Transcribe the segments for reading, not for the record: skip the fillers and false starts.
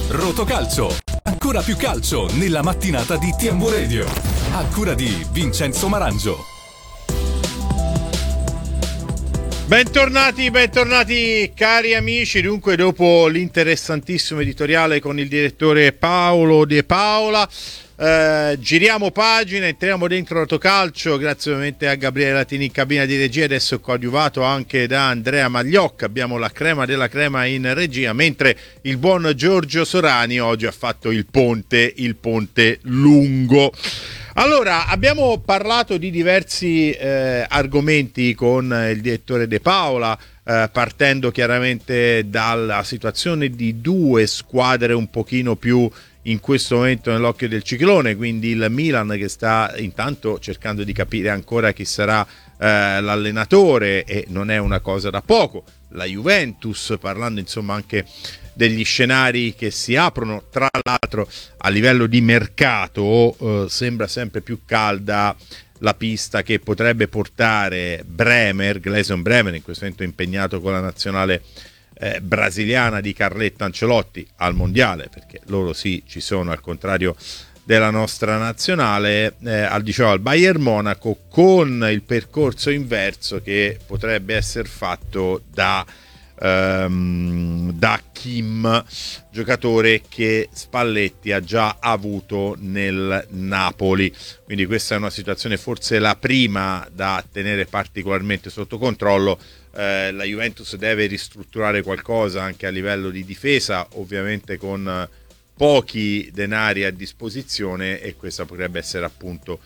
Rotocalcio, ancora più calcio nella mattinata di TMW Radio, a cura di Vincenzo Marangio. Bentornati cari amici. Dunque, dopo l'interessantissimo editoriale con il direttore Paolo De Paola, giriamo pagina, entriamo dentro Rotocalcio, grazie ovviamente a Gabriele Latini in cabina di regia, adesso coadiuvato anche da Andrea Magliocca. Abbiamo la crema della crema in regia, mentre il buon Giorgio Sorani oggi ha fatto il ponte lungo. Allora, abbiamo parlato di diversi argomenti con il direttore De Paola, partendo chiaramente dalla situazione di due squadre un pochino più in questo momento nell'occhio del ciclone, quindi il Milan che sta intanto cercando di capire ancora chi sarà l'allenatore, e non è una cosa da poco. La Juventus, parlando insomma anche degli scenari che si aprono, tra l'altro a livello di mercato sembra sempre più calda la pista che potrebbe portare Gleison Bremer, in questo momento impegnato con la nazionale brasiliana di Carletto Ancelotti al mondiale, perché loro sì ci sono, al contrario della nostra nazionale, al Bayern Monaco, con il percorso inverso che potrebbe essere fatto da Kim, giocatore che Spalletti ha già avuto nel Napoli. Quindi questa è una situazione, forse la prima da tenere particolarmente sotto controllo. La Juventus deve ristrutturare qualcosa anche a livello di difesa, ovviamente con pochi denari a disposizione, e questa potrebbe essere appunto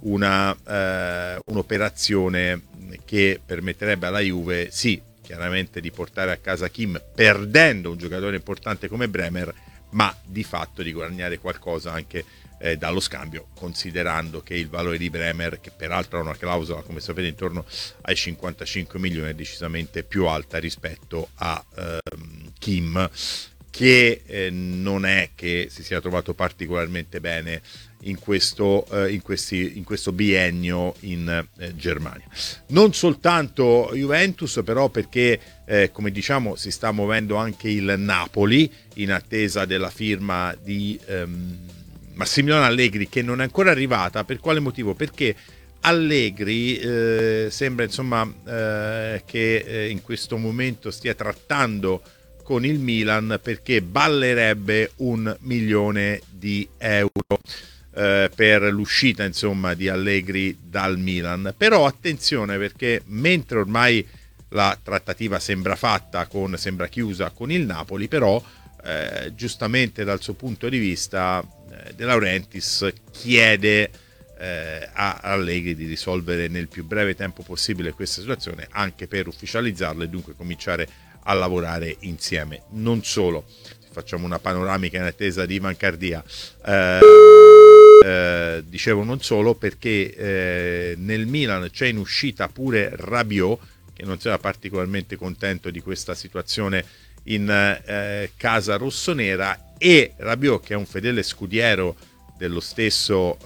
un'operazione che permetterebbe alla Juve, sì, chiaramente di portare a casa Kim perdendo un giocatore importante come Bremer, ma di fatto di guadagnare qualcosa anche dallo scambio, considerando che il valore di Bremer, che peraltro ha una clausola come sapete intorno ai 55 milioni, è decisamente più alta rispetto a Kim, che non è che si sia trovato particolarmente bene in questo biennio in Germania. Non soltanto Juventus, però, perché come diciamo si sta muovendo anche il Napoli in attesa della firma di Massimiliano Allegri, che non è ancora arrivata. Per quale motivo? Perché Allegri sembra insomma che in questo momento stia trattando con il Milan, perché ballerebbe 1 milione di euro per l'uscita insomma di Allegri dal Milan. Però attenzione, perché mentre ormai la trattativa sembra chiusa con il Napoli, però giustamente dal suo punto di vista De Laurentiis chiede a Allegri di risolvere nel più breve tempo possibile questa situazione, anche per ufficializzarla e dunque cominciare a lavorare insieme. Non solo, facciamo una panoramica in attesa di Ivan Cardia, dicevo non solo, perché nel Milan c'è in uscita pure Rabiot, che non sarà particolarmente contento di questa situazione in casa rossonera, e Rabiot, che è un fedele scudiero dello stesso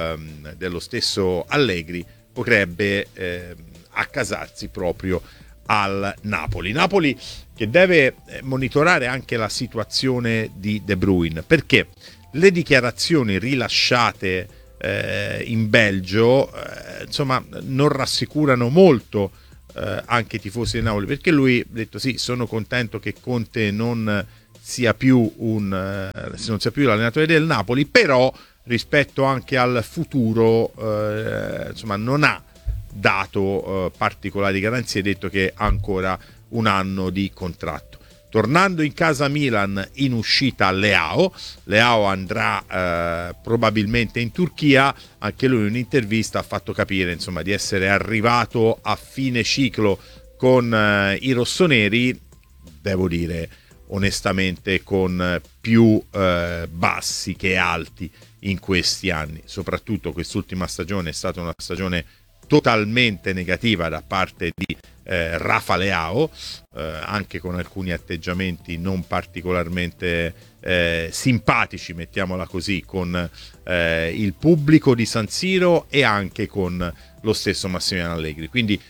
Allegri, potrebbe accasarsi proprio al Napoli che deve monitorare anche la situazione di De Bruyne, perché le dichiarazioni rilasciate in Belgio insomma non rassicurano molto anche i tifosi del Napoli, perché lui ha detto sì, sono contento che Conte non sia più l'allenatore del Napoli, però rispetto anche al futuro insomma non ha dato particolari garanzie, detto che ha ancora un anno di contratto. Tornando in casa Milan, in uscita Leao andrà probabilmente in Turchia. Anche lui in un'intervista ha fatto capire insomma di essere arrivato a fine ciclo con i rossoneri, devo dire onestamente con più bassi che alti in questi anni. Soprattutto quest'ultima stagione è stata una stagione totalmente negativa da parte di Rafa Leao, anche con alcuni atteggiamenti non particolarmente simpatici, mettiamola così, con il pubblico di San Siro e anche con lo stesso Massimiliano Allegri. Quindi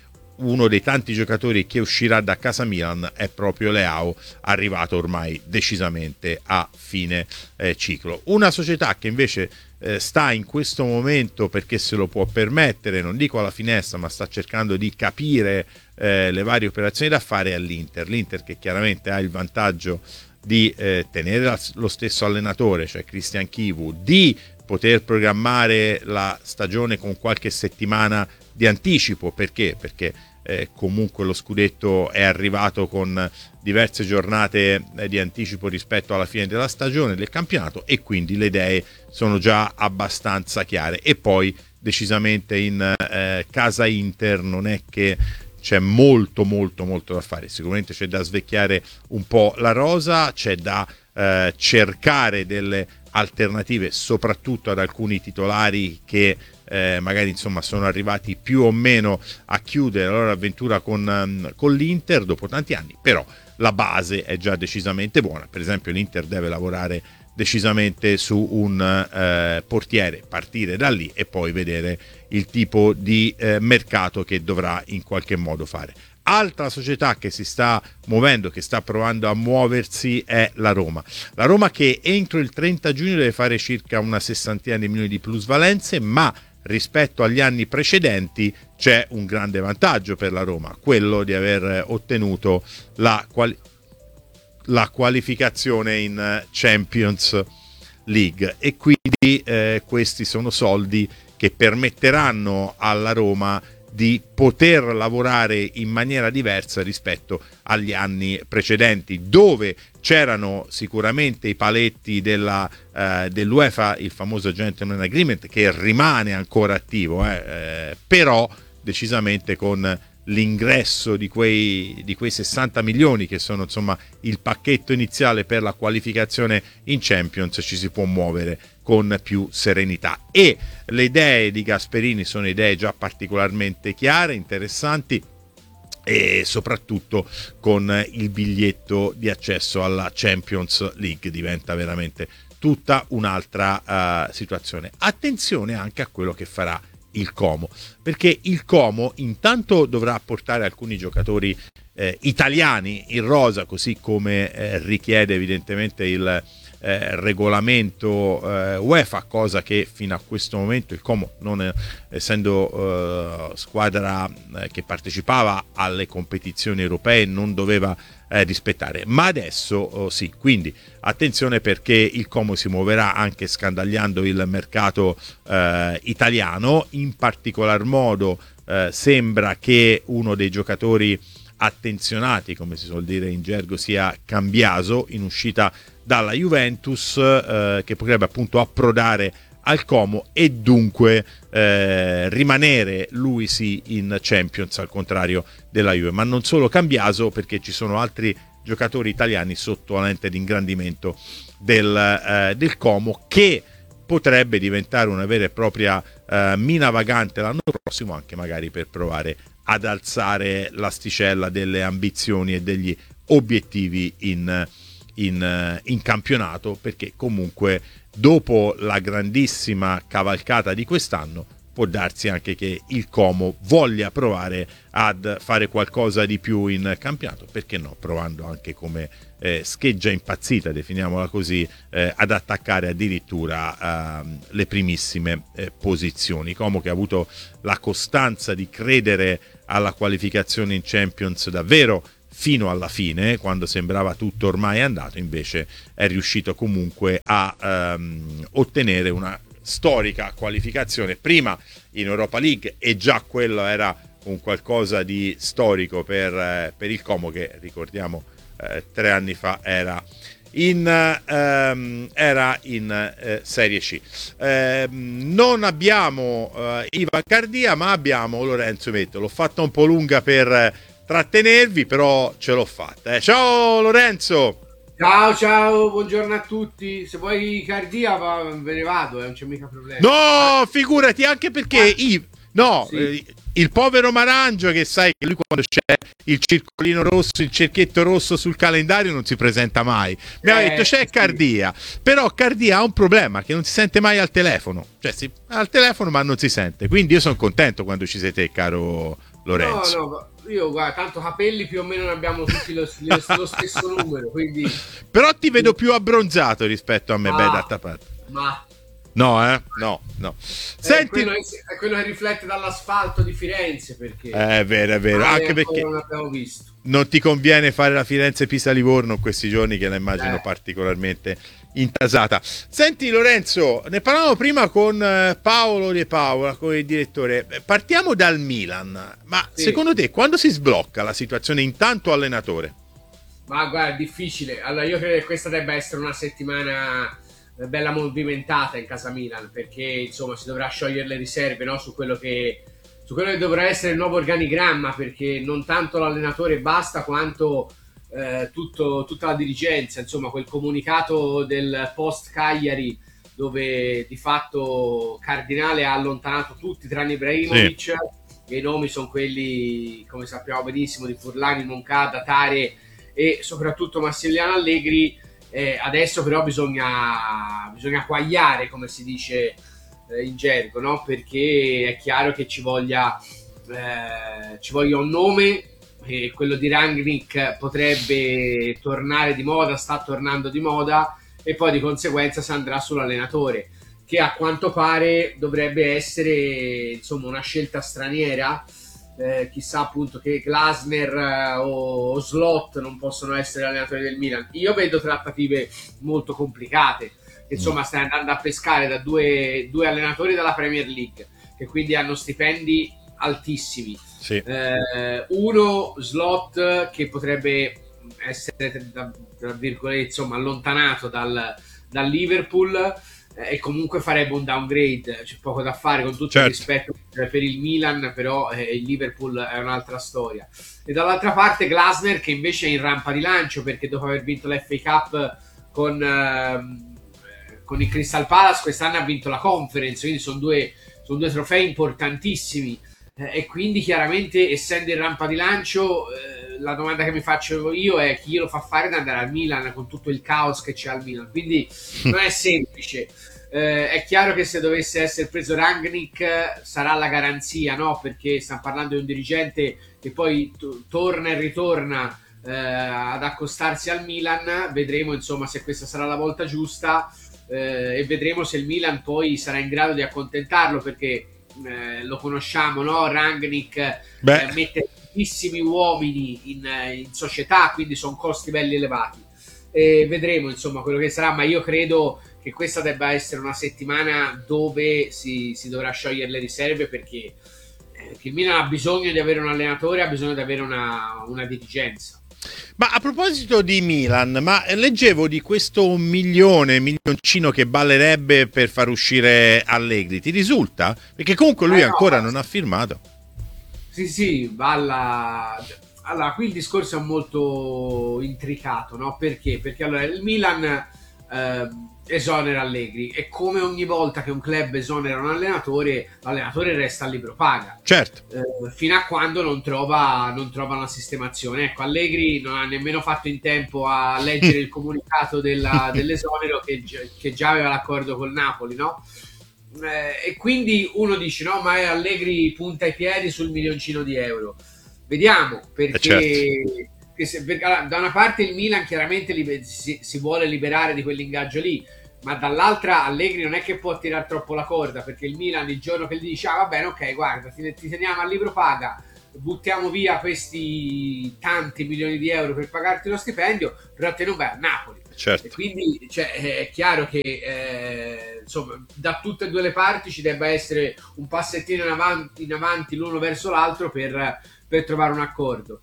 uno dei tanti giocatori che uscirà da casa Milan è proprio Leao, arrivato ormai decisamente a fine ciclo. Una società che invece sta in questo momento, perché se lo può permettere, non dico alla finestra, ma sta cercando di capire le varie operazioni da fare, all'Inter. L'Inter che chiaramente ha il vantaggio di tenere lo stesso allenatore, cioè Christian Chivu, di poter programmare la stagione con qualche settimana di anticipo. Perché? Perché comunque lo scudetto è arrivato con diverse giornate di anticipo rispetto alla fine della stagione del campionato, e quindi le idee sono già abbastanza chiare. E poi decisamente in casa Inter non è che c'è molto da fare. Sicuramente c'è da svecchiare un po' la rosa, c'è da cercare delle alternative soprattutto ad alcuni titolari che magari insomma sono arrivati più o meno a chiudere la loro avventura con l'Inter dopo tanti anni, però la base è già decisamente buona. Per esempio l'Inter deve lavorare decisamente su un portiere, partire da lì e poi vedere il tipo di mercato che dovrà in qualche modo fare. Altra società che si sta muovendo, che sta provando a muoversi, è la Roma. La Roma che entro il 30 giugno deve fare circa una sessantina di milioni di plusvalenze, ma rispetto agli anni precedenti c'è un grande vantaggio per la Roma, quello di aver ottenuto la qualificazione in Champions League, e quindi questi sono soldi che permetteranno alla Roma di poter lavorare in maniera diversa rispetto agli anni precedenti, dove c'erano sicuramente i paletti dell'UEFA, il famoso Gentleman Agreement, che rimane ancora attivo, però decisamente con l'ingresso di quei 60 milioni che sono insomma il pacchetto iniziale per la qualificazione in Champions, ci si può muovere con più serenità. E le idee di Gasperini sono idee già particolarmente chiare, interessanti, e soprattutto con il biglietto di accesso alla Champions League diventa veramente tutta un'altra situazione. Attenzione anche a quello che farà il Como, perché il Como intanto dovrà portare alcuni giocatori italiani in rosa, così come richiede evidentemente il regolamento UEFA, cosa che fino a questo momento il Como, non essendo squadra che partecipava alle competizioni europee, non doveva rispettare, ma adesso sì. Quindi attenzione, perché il Como si muoverà anche scandagliando il mercato italiano. In particolar modo sembra che uno dei giocatori attenzionati, come si suol dire in gergo, sia Cambiaso, in uscita dalla Juventus, che potrebbe appunto approdare al Como e dunque rimanere lui sì in Champions, al contrario della Juve. Ma non solo Cambiaso, perché ci sono altri giocatori italiani sotto la lente di ingrandimento del Como, che potrebbe diventare una vera e propria mina vagante l'anno prossimo, anche magari per provare ad alzare l'asticella delle ambizioni e degli obiettivi in campionato, perché comunque dopo la grandissima cavalcata di quest'anno può darsi anche che il Como voglia provare ad fare qualcosa di più in campionato, perché no, provando anche come scheggia impazzita, definiamola così, ad attaccare addirittura le primissime posizioni. Como che ha avuto la costanza di credere alla qualificazione in Champions davvero fino alla fine, quando sembrava tutto ormai andato, invece è riuscito comunque a ottenere una storica qualificazione, prima in Europa League, e già quello era un qualcosa di storico per il Como, che ricordiamo 3 anni fa era in Serie C. Non abbiamo Ivan Cardia, ma abbiamo Lorenzo Metto. L'ho fatta un po' lunga per trattenervi, però ce l'ho fatta. Ciao Lorenzo! Ciao, buongiorno a tutti. Se vuoi Cardia ve ne vado, non c'è mica problema. No, figurati, anche perché sì. il povero Marangio, che sai che lui quando c'è il circolino rosso, il cerchietto rosso sul calendario non si presenta mai. Mi ha detto c'è Cardia, però Cardia ha un problema, che non si sente mai al telefono. Cioè al telefono ma non si sente. Quindi io sono contento quando ci sei te, caro Lorenzo. No, io guarda, tanto capelli più o meno ne abbiamo tutti lo stesso numero, quindi... Però ti vedo più abbronzato rispetto a me, beh, Ah, d'altra parte. ma No, no, no. Senti, è quello che riflette dall'asfalto di Firenze, perché è vero, male anche ancora perché non abbiamo visto. non ti conviene fare la Firenze-Pisa-Livorno in questi giorni, che la immagino Eh. particolarmente intasata. Senti Lorenzo, ne parlavamo prima con Paolo De Paola, con il direttore. Partiamo dal Milan, ma Sì. secondo te quando si sblocca la situazione intanto allenatore? Ma guarda, è difficile. Allora, io credo che questa debba essere una settimana bella movimentata in casa Milan, perché insomma si dovrà sciogliere le riserve, no? Su quello che dovrà essere il nuovo organigramma, perché non tanto l'allenatore basta quanto tutta la dirigenza, insomma quel comunicato del post Cagliari dove di fatto Cardinale ha allontanato tutti tranne Ibrahimovic, Sì. e i nomi sono quelli, come sappiamo benissimo, di Furlani, Moncada, Tare e soprattutto Massimiliano Allegri. Adesso però bisogna quagliare, come si dice in gergo, no? Perché è chiaro che ci voglia un nome, e quello di Rangnick potrebbe tornare di moda, sta tornando di moda, e poi di conseguenza si andrà sull'allenatore, che a quanto pare dovrebbe essere insomma una scelta straniera. Chissà appunto che Glasner o Slot non possono essere allenatori del Milan. Io vedo trattative molto complicate, insomma stai andando a pescare da due allenatori della Premier League, che quindi hanno stipendi altissimi. Sì. Uno, Slot, che potrebbe essere tra virgolette insomma allontanato dal Liverpool, e comunque farebbe un downgrade, c'è poco da fare, con tutto il rispetto per il Milan, però il Liverpool è un'altra storia. E dall'altra parte Glasner, che invece è in rampa di lancio, perché dopo aver vinto l'FA Cup con il Crystal Palace, quest'anno ha vinto la Conference, quindi sono due trofei importantissimi, e quindi chiaramente, essendo in rampa di lancio, la domanda che mi faccio io è chi lo fa fare ad andare al Milan con tutto il caos che c'è al Milan, quindi non è semplice. È chiaro che se dovesse essere preso Rangnick sarà la garanzia, no? Perché stiamo parlando di un dirigente che poi torna e ritorna ad accostarsi al Milan. Vedremo insomma se questa sarà la volta giusta, e vedremo se il Milan poi sarà in grado di accontentarlo, perché lo conosciamo, no? Rangnick mette tantissimi uomini in società, quindi sono costi belli elevati, e vedremo insomma quello che sarà. Ma io credo che questa debba essere una settimana dove si dovrà sciogliere le riserve, perché il Milan ha bisogno di avere un allenatore, ha bisogno di avere una dirigenza. Ma a proposito di Milan, ma leggevo di questo milioncino che ballerebbe per far uscire Allegri, ti risulta? Perché comunque lui ancora non ha firmato. Sì, balla. Allora, qui il discorso è molto intricato, no? Perché? Perché allora il Milan esonera Allegri, e come ogni volta che un club esonera un allenatore, l'allenatore resta a libro paga. Certo. Fino a quando non trova una sistemazione. Ecco, Allegri non ha nemmeno fatto in tempo a leggere il comunicato dell'esonero, che già aveva l'accordo col Napoli, no? E quindi uno dice no, ma Allegri punta i piedi sul milioncino di euro. Vediamo, perché allora, da una parte il Milan chiaramente si vuole liberare di quell'ingaggio lì, ma dall'altra Allegri non è che può tirare troppo la corda, perché il Milan il giorno che gli dice va bene, ok, guarda, ti teniamo al libro paga, buttiamo via questi tanti milioni di euro per pagarti lo stipendio, però te non vai a Napoli. Certo. E quindi è chiaro che insomma da tutte e due le parti ci debba essere un passettino in avanti l'uno verso l'altro per trovare un accordo.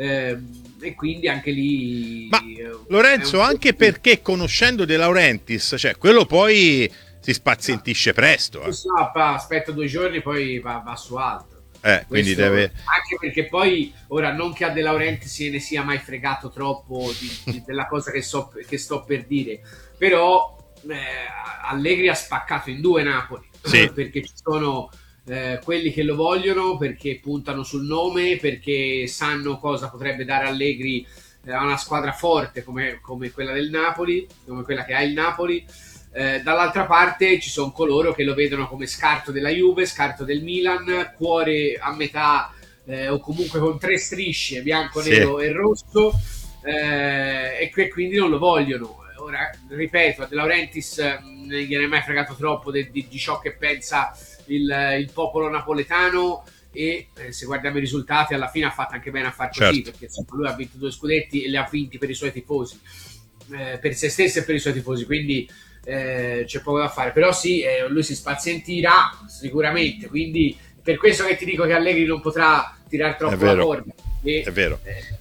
E quindi anche lì, ma Lorenzo, anche perché conoscendo De Laurentiis, cioè quello poi si spazientisce presto. No, aspetta 2 giorni, poi va su altro. Quindi deve... Anche perché poi ora, non che a De Laurentiis ne sia mai fregato troppo della cosa che sto per dire, però Allegri ha spaccato in due Napoli, sì. Perché ci sono quelli che lo vogliono, perché puntano sul nome, perché sanno cosa potrebbe dare Allegri a una squadra forte come quella del Napoli, come quella che ha il Napoli. Dall'altra parte ci sono coloro che lo vedono come scarto della Juve, scarto del Milan, cuore a metà o comunque con 3 strisce, bianco, nero e rosso, e quindi non lo vogliono. Ora, ripeto, a De Laurentiis non gliene è mai fregato troppo di ciò che pensa il popolo napoletano, e se guardiamo i risultati alla fine ha fatto anche bene a far così, perché insomma, lui ha vinto 2 scudetti e li ha vinti per i suoi tifosi, per se stesso e per i suoi tifosi, quindi c'è poco da fare. Però sì, lui si spazientirà sicuramente, quindi per questo che ti dico che Allegri non potrà tirare troppo la corda. È vero.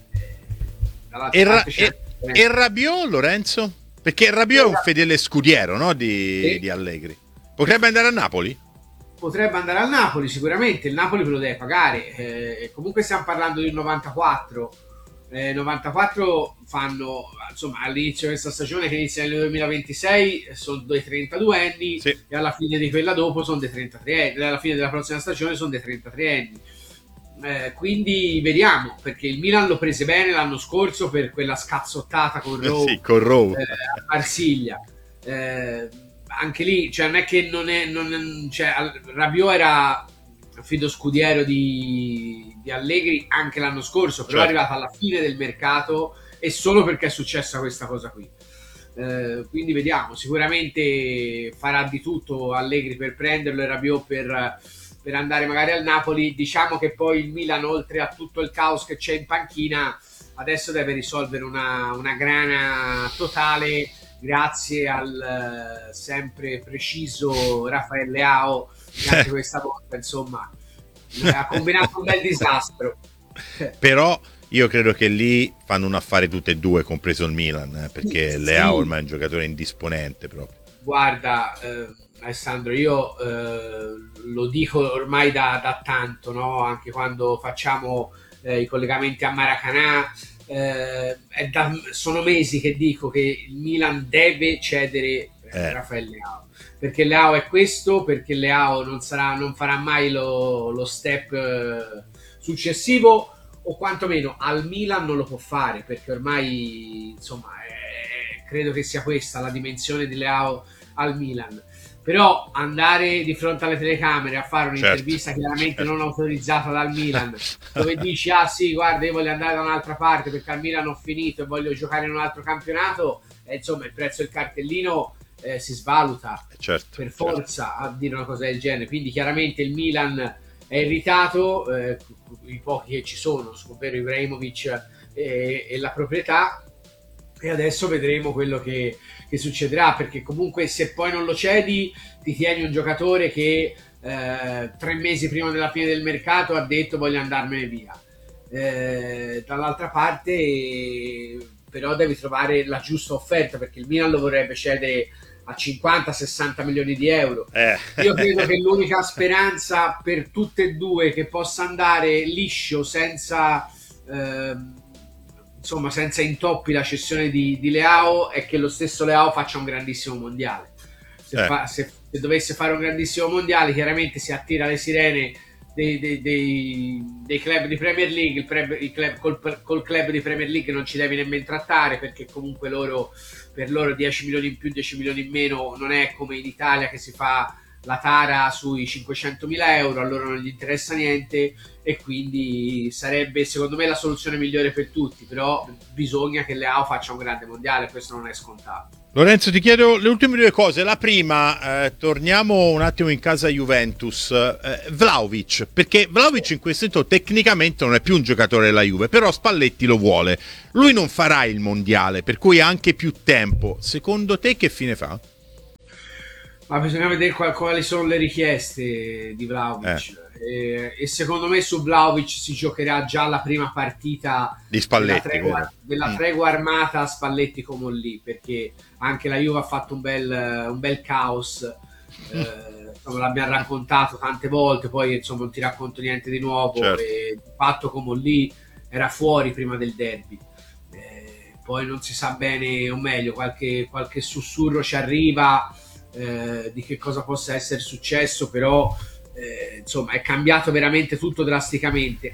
E Rabiot, Lorenzo? Perché Rabiot è un fedele scudiero, no? di Allegri. Potrebbe andare a Napoli? Potrebbe andare al Napoli, sicuramente. Il Napoli ve lo deve pagare. Comunque stiamo parlando di un 94. 94 fanno, insomma, all'inizio di questa stagione, che inizia nel 2026, sono dei 32 anni, e alla fine di quella dopo sono dei 33 anni. Alla fine della prossima stagione sono dei 33 anni. Quindi vediamo, perché il Milan lo prese bene l'anno scorso per quella scazzottata con Rowe, a Marsiglia. Anche lì, cioè, non è che cioè, Rabiot era fido scudiero di Allegri anche l'anno scorso, però è arrivato alla fine del mercato e solo perché è successa questa cosa qui. Quindi vediamo, sicuramente farà di tutto Allegri per prenderlo e Rabiot per andare magari al Napoli. Diciamo che poi il Milan, oltre a tutto il caos che c'è in panchina, adesso deve risolvere una grana totale, grazie al sempre preciso Rafael Leao, che anche questa volta insomma ha combinato un bel disastro. Però io credo che lì fanno un affare tutte e due, compreso il Milan, perché Leao ormai è un giocatore indisponente proprio. Guarda, Alessandro, io lo dico ormai da tanto, no? Anche quando facciamo i collegamenti a Maracanã, sono mesi che dico che il Milan deve cedere Rafael Leao, perché Leao è questo, perché Leao non farà mai lo step successivo, o quantomeno al Milan non lo può fare, perché ormai insomma credo che sia questa la dimensione di Leao al Milan. Però andare di fronte alle telecamere a fare un'intervista chiaramente non autorizzata dal Milan, dove dici sì, guarda, io voglio andare da un'altra parte perché al Milan ho finito e voglio giocare in un altro campionato, insomma il prezzo del cartellino si svaluta per forza a dire una cosa del genere. Quindi chiaramente il Milan è irritato, i pochi che ci sono, ovvero Ibrahimovic e la proprietà, e adesso vedremo quello che succederà, perché comunque se poi non lo cedi ti tieni un giocatore che 3 mesi prima della fine del mercato ha detto voglio andarmene via. Dall'altra parte però devi trovare la giusta offerta, perché il Milan lo vorrebbe cedere a 50-60 milioni di euro. Io credo che l'unica speranza per tutte e due che possa andare liscio senza intoppi la cessione di Leao è che lo stesso Leao faccia un grandissimo mondiale. Se dovesse fare un grandissimo mondiale, chiaramente si attira le sirene dei club di Premier League. Col club di Premier League non ci devi nemmeno trattare, perché comunque per loro 10 milioni in più, 10 milioni in meno non è come in Italia che si fa la tara sui 500.000 euro, a loro non gli interessa niente, e quindi sarebbe secondo me la soluzione migliore per tutti. Però bisogna che Leao faccia un grande mondiale, questo non è scontato. Lorenzo, ti chiedo le ultime 2 cose. La prima, torniamo un attimo in casa Juventus. Vlahovic, perché Vlahovic in questo momento tecnicamente non è più un giocatore della Juve, però Spalletti lo vuole. Lui non farà il mondiale, per cui ha anche più tempo. Secondo te che fine fa? Ma bisogna vedere quali sono le richieste di Vlahovic. E secondo me su Vlahovic si giocherà già la prima partita di Spalletti, della tregua armata a Spalletti come lì, perché anche la Juve ha fatto un bel caos, l'abbiamo raccontato tante volte, poi insomma non ti racconto niente di nuovo. E di fatto come lì era fuori prima del derby, poi non si sa bene, o meglio qualche sussurro ci arriva di che cosa possa essere successo, però insomma è cambiato veramente tutto drasticamente.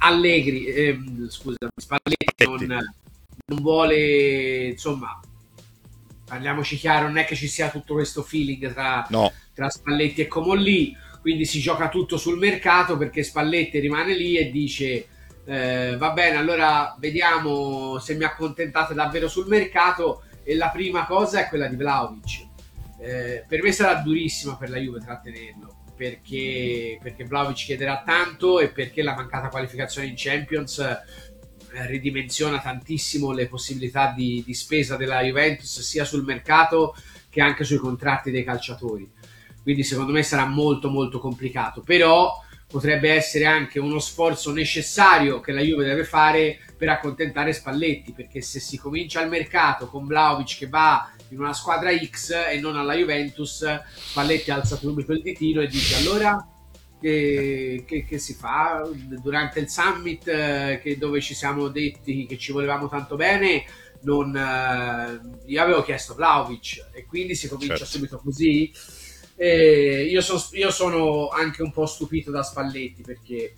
Spalletti non vuole, insomma, parliamoci chiaro, non è che ci sia tutto questo feeling tra Spalletti e Comolli, quindi si gioca tutto sul mercato, perché Spalletti rimane lì e dice Va bene, allora vediamo se mi accontentate davvero sul mercato, e la prima cosa è quella di Vlahovic. Per me sarà durissima per la Juve trattenerlo, perché Vlahovic chiederà tanto e perché la mancata qualificazione in Champions ridimensiona tantissimo le possibilità di spesa della Juventus, sia sul mercato che anche sui contratti dei calciatori. Quindi secondo me sarà molto molto complicato, però potrebbe essere anche uno sforzo necessario che la Juve deve fare per accontentare Spalletti, perché se si comincia il mercato con Vlahovic che va in una squadra X e non alla Juventus, Spalletti alza subito il ditino e dice: allora che si fa durante il summit, dove ci siamo detti che ci volevamo tanto bene, io avevo chiesto Vlahovic, e quindi si comincia subito così. Io sono anche un po' stupito da Spalletti, perché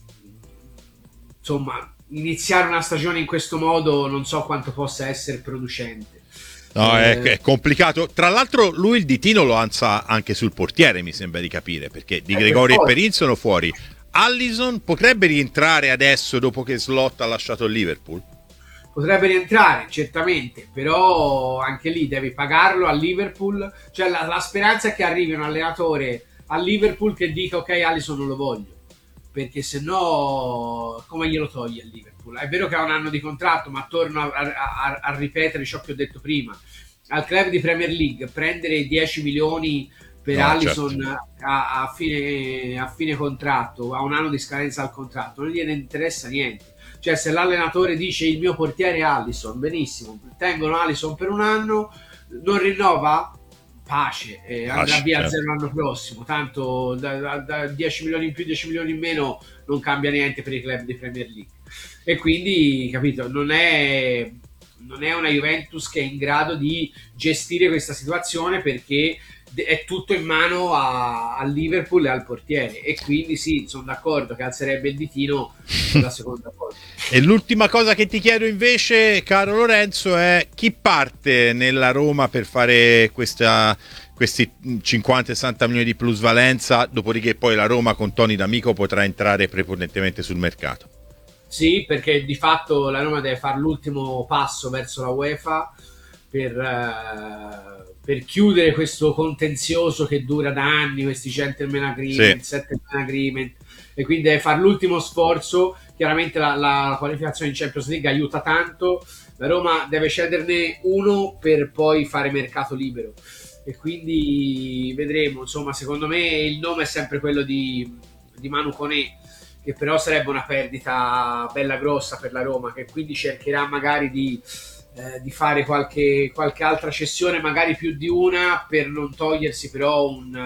insomma iniziare una stagione in questo modo non so quanto possa essere producente. No, è complicato. Tra l'altro lui il ditino lo alza anche sul portiere, mi sembra di capire, perché Di Gregori e Perin sono fuori. Alisson potrebbe rientrare adesso dopo che Slot ha lasciato il Liverpool? Potrebbe rientrare, certamente, però anche lì devi pagarlo al Liverpool. Cioè la speranza è che arrivi un allenatore al Liverpool che dica: ok, Alisson non lo voglio, perché se no come glielo toglie il Liverpool? È vero che ha un anno di contratto, ma torno a ripetere ciò che ho detto prima: al club di Premier League prendere 10 milioni per Alisson, certo, a fine contratto, a un anno di scadenza al contratto, non gliene interessa niente. Cioè, se l'allenatore dice il mio portiere è Alisson, benissimo, tengono Alisson per un anno, non rinnova, pace, andrà via zero l'anno prossimo, tanto da 10 milioni in più, 10 milioni in meno non cambia niente per i club di Premier League. E quindi, capito, non è una Juventus che è in grado di gestire questa situazione, perché è tutto in mano al Liverpool e al portiere, e quindi sì, sono d'accordo che alzerebbe il ditino per la seconda volta. E l'ultima cosa che ti chiedo invece, caro Lorenzo, è chi parte nella Roma per fare questi 50-60 milioni di plusvalenza, dopodiché poi la Roma con Tony D'Amico potrà entrare prepotentemente sul mercato? Sì, perché di fatto la Roma deve fare l'ultimo passo verso la UEFA per chiudere questo contenzioso che dura da anni, questi gentleman agreement, settlement agreement, e quindi deve fare l'ultimo sforzo. Chiaramente la qualificazione in Champions League aiuta tanto, la Roma deve cederne uno per poi fare mercato libero, e quindi vedremo. Insomma, secondo me il nome è sempre quello di Manu Koné, che però sarebbe una perdita bella grossa per la Roma, che quindi cercherà magari di fare qualche altra cessione, magari più di una, per non togliersi però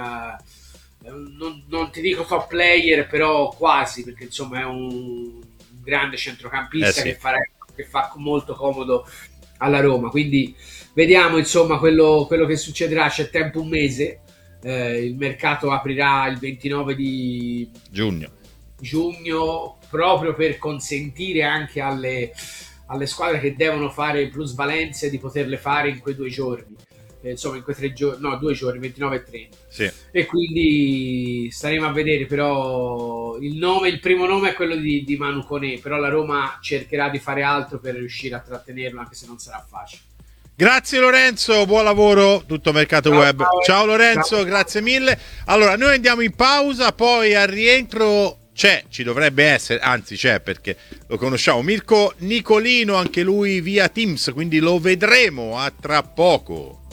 non ti dico top player, però quasi, perché insomma è un grande centrocampista che fa molto comodo alla Roma. Quindi vediamo insomma quello che succederà. C'è tempo, un mese, il mercato aprirà il 29 di giugno, proprio per consentire anche alle squadre che devono fare plusvalenze di poterle fare in quei 2 giorni, insomma in quei 3 giorni, no, 2 giorni, 29 e 30. Sì. E quindi staremo a vedere, però il primo nome è quello di Manu Koné, però la Roma cercherà di fare altro per riuscire a trattenerlo, anche se non sarà facile. Grazie Lorenzo, buon lavoro, tutto Mercato Web. Ciao Lorenzo, grazie mille. Allora, noi andiamo in pausa, poi al rientro ci dovrebbe essere, anzi c'è, perché lo conosciamo, Mirko Nicolino, anche lui via Teams, quindi lo vedremo a tra poco.